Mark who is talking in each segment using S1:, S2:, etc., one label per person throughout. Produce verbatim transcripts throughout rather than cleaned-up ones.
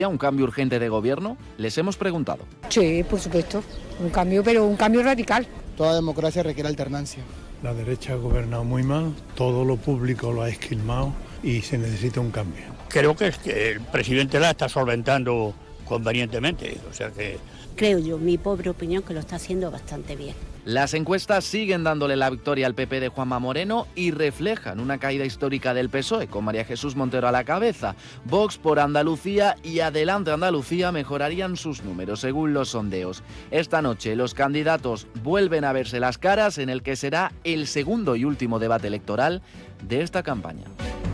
S1: ¿Un cambio urgente de gobierno? Les hemos preguntado.
S2: Sí, por supuesto, un cambio, pero un cambio radical.
S3: Toda democracia requiere alternancia.
S4: La derecha ha gobernado muy mal, todo lo público lo ha esquilmado y se necesita un cambio.
S5: Creo que el presidente la está solventando convenientemente, o sea que...
S6: Creo yo, mi pobre opinión, que lo está haciendo bastante bien.
S1: Las encuestas siguen dándole la victoria al P P de Juanma Moreno y reflejan una caída histórica del P S O E, con María Jesús Montero a la cabeza. Vox por Andalucía y Adelante Andalucía mejorarían sus números, según los sondeos. Esta noche los candidatos vuelven a verse las caras en el que será el segundo y último debate electoral de esta campaña.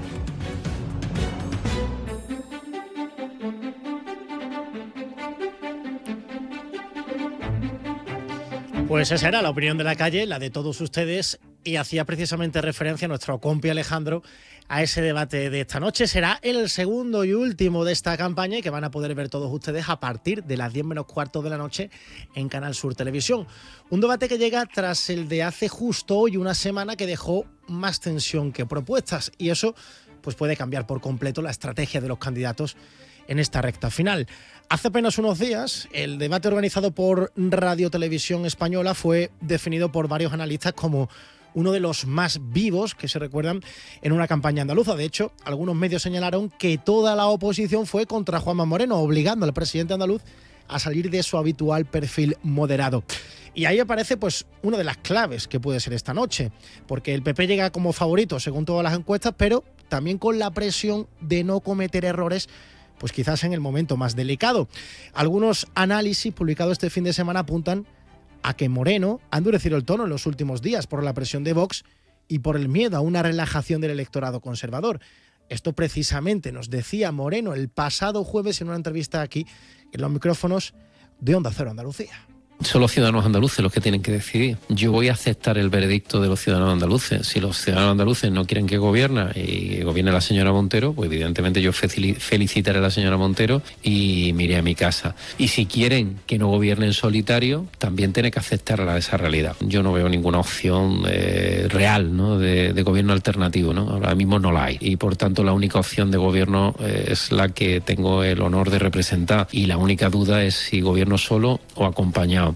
S7: Pues esa era la opinión de la calle, la de todos ustedes, y hacía precisamente referencia a nuestro compi Alejandro a ese debate de esta noche. Será el segundo y último de esta campaña y que van a poder ver todos ustedes a partir de las diez menos cuarto de la noche en Canal Sur Televisión. Un debate que llega tras el de hace justo hoy una semana, que dejó más tensión que propuestas, y eso pues puede cambiar por completo la estrategia de los candidatos en esta recta final. Hace apenas unos días, el debate organizado por Radio Televisión Española fue definido por varios analistas como uno de los más vivos que se recuerdan en una campaña andaluza. De hecho, algunos medios señalaron que toda la oposición fue contra Juanma Moreno, obligando al presidente andaluz a salir de su habitual perfil moderado. Y ahí aparece pues una de las claves que puede ser esta noche, porque el P P llega como favorito según todas las encuestas, pero también con la presión de no cometer errores, pues quizás en el momento más delicado. Algunos análisis publicados este fin de semana apuntan a que Moreno ha endurecido el tono en los últimos días por la presión de Vox y por el miedo a una relajación del electorado conservador. Esto precisamente nos decía Moreno el pasado jueves en una entrevista aquí en los micrófonos de Onda Cero Andalucía.
S8: Son los ciudadanos andaluces los que tienen que decidir. Yo voy a aceptar el veredicto de los ciudadanos andaluces. Si los ciudadanos andaluces no quieren que gobierna y gobierne la señora Montero, pues evidentemente yo felicitaré a la señora Montero y me iré a mi casa. Y si quieren que no gobierne en solitario, también tiene que aceptar esa realidad. Yo no veo ninguna opción eh, real, ¿no?, de, de gobierno alternativo, ¿no? Ahora mismo no la hay. Y por tanto la única opción de gobierno eh, es la que tengo el honor de representar. Y la única duda es si gobierno solo o acompañado.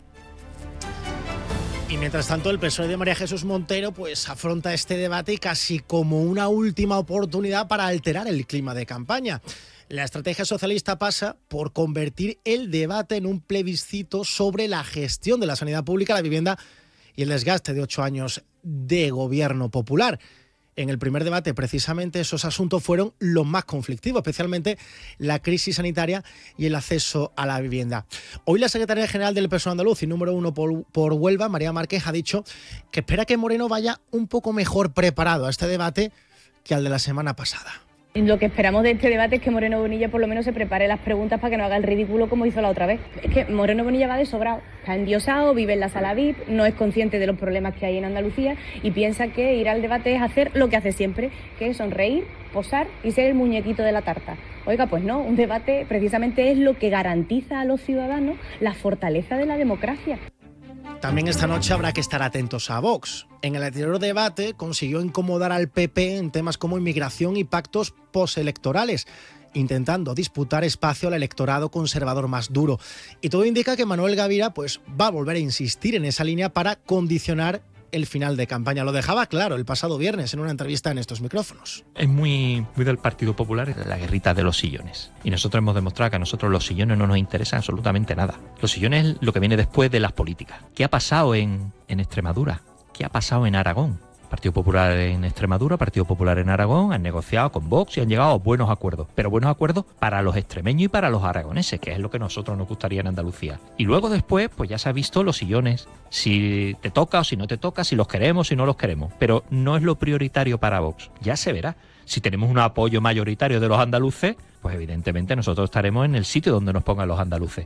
S7: Y mientras tanto, el P S O E de María Jesús Montero pues afronta este debate casi como una última oportunidad para alterar el clima de campaña. La estrategia socialista pasa por convertir el debate en un plebiscito sobre la gestión de la sanidad pública, la vivienda y el desgaste de ocho años de gobierno popular. En el primer debate, precisamente, esos asuntos fueron los más conflictivos, especialmente la crisis sanitaria y el acceso a la vivienda. Hoy la secretaria general del P S O E andaluz y número uno por, por Huelva, María Márquez, ha dicho que espera que Moreno vaya un poco mejor preparado a este debate que al de la semana pasada.
S9: Lo que esperamos de este debate es que Moreno Bonilla por lo menos se prepare las preguntas para que no haga el ridículo como hizo la otra vez. Es que Moreno Bonilla va de sobrado, está endiosado, vive en la sala V I P, no es consciente de los problemas que hay en Andalucía y piensa que ir al debate es hacer lo que hace siempre, que es sonreír, posar y ser el muñequito de la tarta. Oiga, pues no, un debate precisamente es lo que garantiza a los ciudadanos la fortaleza de la democracia.
S7: También esta noche habrá que estar atentos a Vox. En el anterior debate consiguió incomodar al P P en temas como inmigración y pactos postelectorales, intentando disputar espacio al electorado conservador más duro. Y todo indica que Manuel Gavira pues, va a volver a insistir en esa línea para condicionar el final de campaña. Lo dejaba claro el pasado viernes en una entrevista en estos micrófonos.
S10: Es muy, muy del Partido Popular la guerrita de los sillones. Y nosotros hemos demostrado que a nosotros los sillones no nos interesan absolutamente nada. Los sillones es lo que viene después de las políticas. ¿Qué ha pasado en, en Extremadura? ¿Qué ha pasado en Aragón? Partido Popular en Extremadura, Partido Popular en Aragón, han negociado con Vox y han llegado a buenos acuerdos. Pero buenos acuerdos para los extremeños y para los aragoneses, que es lo que a nosotros nos gustaría en Andalucía. Y luego después, pues ya se ha visto los sillones. Si te toca o si no te toca, si los queremos o si no los queremos. Pero no es lo prioritario para Vox. Ya se verá. Si tenemos un apoyo mayoritario de los andaluces, pues evidentemente nosotros estaremos en el sitio donde nos pongan los andaluces.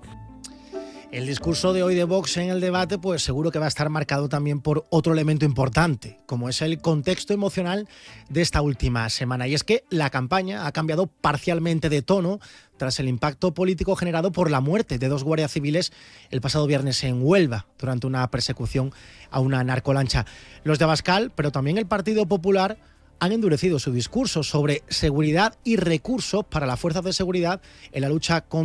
S7: El discurso de hoy de Vox en el debate pues seguro que va a estar marcado también por otro elemento importante, como es el contexto emocional de esta última semana. Y es que la campaña ha cambiado parcialmente de tono tras el impacto político generado por la muerte de dos guardias civiles el pasado viernes en Huelva, durante una persecución a una narcolancha. Los de Abascal, pero también el Partido Popular, han endurecido su discurso sobre seguridad y recursos para las fuerzas de seguridad en la lucha contra